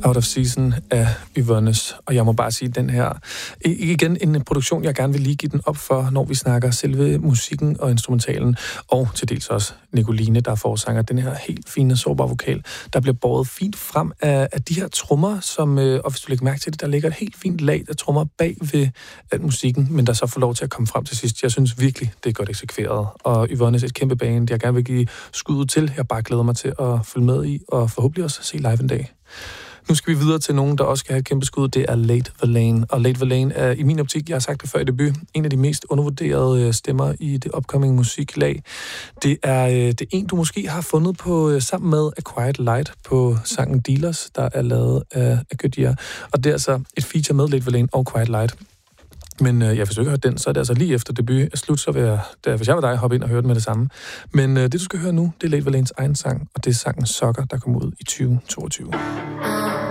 Out of Season af Yvonnes. Og jeg må bare sige, den her igen en produktion, jeg gerne vil lige give den op for, når vi snakker selve musikken og instrumentalen, og til dels også Nicoline, der forsanger den her helt fine, sårbare vokal, der bliver båret fint frem af de her trommer, som, og hvis du lægger mærke til det, der ligger et helt fint lag af trommer bag ved musikken, men der så får lov til at komme frem til sidst. Jeg synes virkelig, det er godt eksekveret. Og Yvonnes er et kæmpe band, jeg gerne vil give skuddet til. Jeg bare glæder mig til at følge med i, og forhåbentlig også se live en dag. Nu skal vi videre til nogen, der også skal have et kæmpe skud. Det er Late Verlaine. Og Late Verlaine er i min optik, jeg har sagt det før i debut, en af de mest undervurderede stemmer i det upcoming musiklag. Det er en, du måske har fundet på sammen med A Quiet Light på sangen Dealers, der er lavet af Goodyear. Og det er altså et feature med Late Verlaine og Quiet Light. Men hvis du ikke har hørt den, så er det altså lige efter debut er slut, så vil jeg, hvis jeg var dig, hoppe ind og høre den med det samme. Men det, du skal høre nu, det er Late Verlaines egen sang, og det er sangen Sucker, der kom ud i 2022.